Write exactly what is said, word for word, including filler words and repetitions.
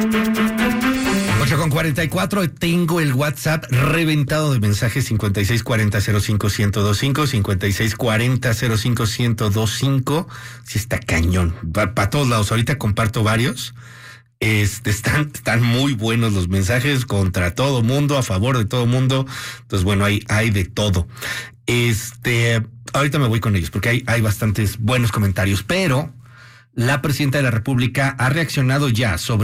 ocho con cuarenta y cuatro, tengo el WhatsApp reventado de mensajes cincuenta y seis cuarenta cero cinco ciento veinticinco, cincuenta y seis cuarenta cero cinco ciento veinticinco. Sí está cañón, para pa todos lados. Ahorita comparto varios. Este, están, están muy buenos los mensajes contra todo mundo, a favor de todo mundo. Entonces, bueno, hay, hay de todo. Este, ahorita me voy con ellos porque hay, hay bastantes buenos comentarios, pero la presidenta de la República ha reaccionado ya sobre